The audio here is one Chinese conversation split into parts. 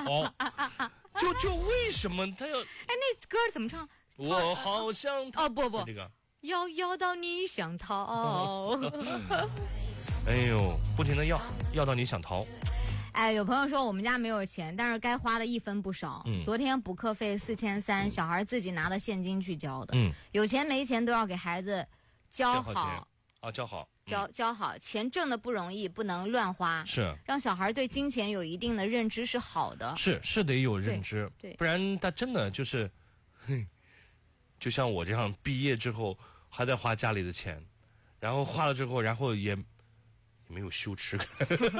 逃，就为什么他要？ 那歌怎么唱？ 我好想逃。 不， 这个要到你想逃。 哎呦，不停的要到你想逃。 哎，有朋友说我们家没有钱，但是该花的一分不少。昨天补课费4300，小孩自己拿的现金去交的。有钱没钱都要给孩子交好。交好，钱挣的不容易，不能乱花。是，让小孩对金钱有一定的认知是好的。是得有认知，对，不然他真的就是，就像我这样，毕业之后还在花家里的钱，然后花了之后，然后也没有羞耻感。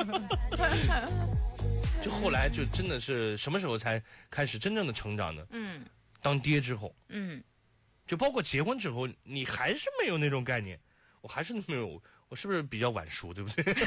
就后来就真的是什么时候才开始真正的成长呢？当爹之后，就包括结婚之后，你还是没有那种概念。我还是没有，我是不是比较晚熟，对不对？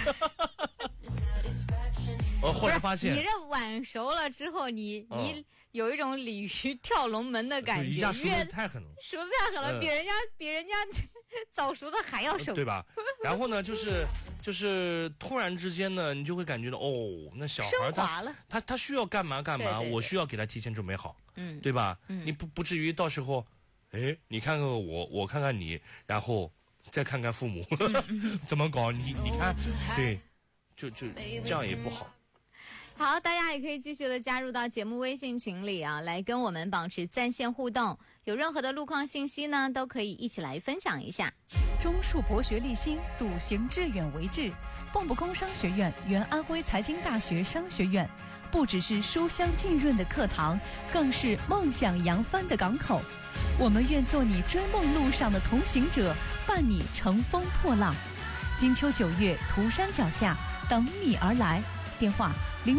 我后来发现，你这晚熟了之后，你有一种鲤鱼跳龙门的感觉，一下熟的太狠了，熟的太狠了，比人家早熟的还要熟，对吧？然后呢，就是突然之间呢，你就会感觉到那小孩他需要干嘛，对，我需要给他提前准备好，对吧？你不至于到时候，你看看我看看你，然后再看看父母怎么搞，你看，对，就这样也不好。好，大家也可以继续的加入到节目微信群里啊，来跟我们保持在线互动。有任何的路况信息呢，都可以一起来分享一下。 中数博学立心，笃行致远为志。蚌埠工商学院原安徽财经大学商学院，不只是书香浸润的课堂，更是梦想扬帆的港口。我们愿做你追梦路上的同行者，伴你乘风破浪。金秋9月，涂山脚下，等你而来。电话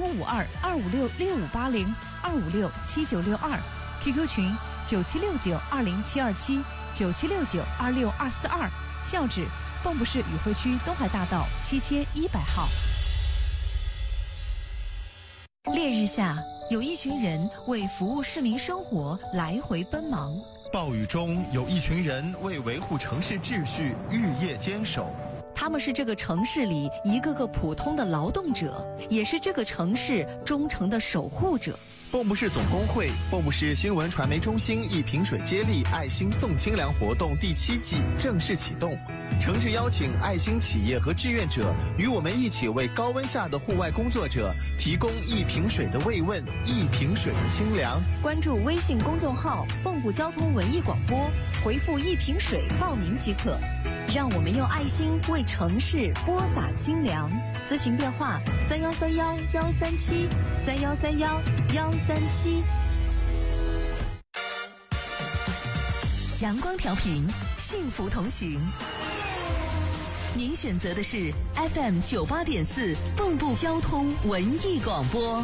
0552-556-6580，256-7962，QQ 群9769-20727，9769-26242，校址蚌埠市宇辉区东海大道7100号。烈日下，有一群人为服务市民生活来回奔忙； 暴雨中，有一群人为维护城市秩序日夜坚守。 他们是这个城市里一个个普通的劳动者，也是这个城市忠诚的守护者。 蚌埠市总工会、蚌埠市新闻传媒中心一瓶水接力爱心送清凉活动第7季正式启动，诚挚邀请爱心企业和志愿者与我们一起为高温下的户外工作者提供一瓶水的慰问，一瓶水的清凉。 关注微信公众号蚌埠交通文艺广播，回复一瓶水报名即可。让我们用爱心为城市播撒清凉。咨询电话3131-137，3131-137。阳光调频，幸福同行。您选择的是 FM 98.4蚌埠交通文艺广播。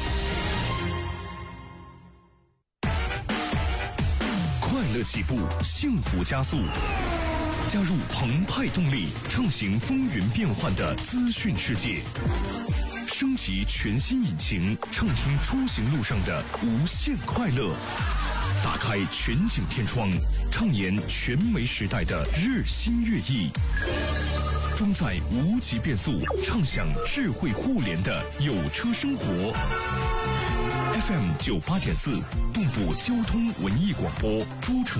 快乐起步，幸福加速。加入澎湃动力，畅行风云变幻的资讯世界，升级全新引擎，畅听出行路上的无限快乐，打开全景天窗，畅言全媒时代的日新月异，装载无极变速，畅享智慧互联的有车生活。FM 98.4蚌埠交通文艺广播，诸城